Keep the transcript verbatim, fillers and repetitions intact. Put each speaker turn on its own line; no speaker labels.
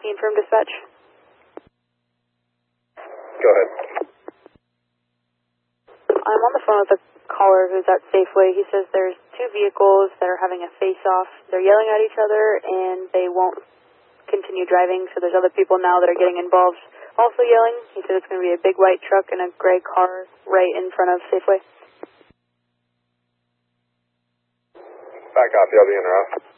Being from dispatch.
Go ahead.
I'm on the phone with a caller who's at Safeway. He says there's two vehicles that are having a face-off. They're yelling at each other, and they won't continue driving, so there's other people now that are getting involved also yelling. He said it's going to be a big white truck and a gray car right in front of Safeway.
Back off, you'll be in or off.